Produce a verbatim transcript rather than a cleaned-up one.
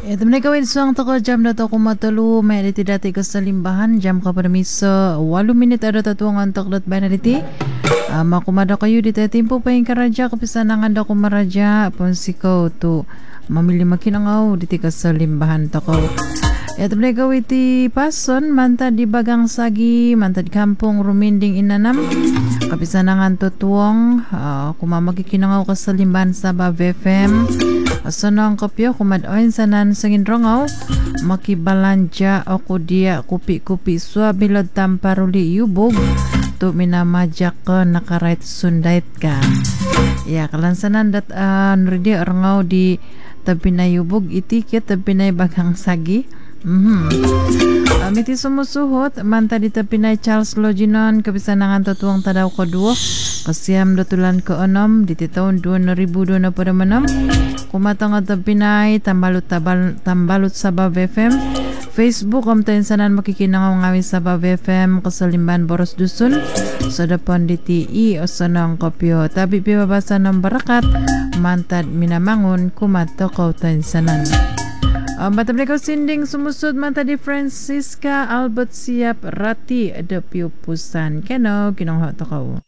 Ya, temen kawin suang toko jam dato kumatulu may aditi dati kasalimbahan jam ka permiso walu minit ada tatuang antok dot banariti. Uh, makumada kayo di tempo pa yung karaja kapisanangan da kumaraja ponsiko tu mamili makinangaw di kasalimbahan toko. Ya temen kawin ti pason manta di bagang sagi manta di kampung ruminding inanam kapisanangan tutuang uh, kumamakikinangaw kasalimbahan sa Bab F M. Asanang kopyo kumadoin sanan sangin rongaw makibalanja ako dia kupi-kupi suabilod tamparuli yubog tu minamajak ka nakarait sundait ka ya kalansanan dat uh, nuridi rongaw di tabi na yubog itikit tabi na bagang sagi. Mhm. Amiti sumusuhot manta di tapinay Charles Loginon kapisanangan tatuang tadaw ko duo kasiyam datulan ko onom di taon dua ribu dua na pada manam kumatang at tapinay tambalut tabal, tambalut sa Bab F M Facebook om tayo sanan makikinangaw ngawi sa Bab F M kasalimban Boros Dusun sa dapon di T I o sanang kopyo tabi pibabasa ng barakat mantad minamangon kumatakaw tayo sanan. Um, Batam ko sinding sumusud man tadi Francisca Albert Siap Rati ada piupusan keno kinong to kau.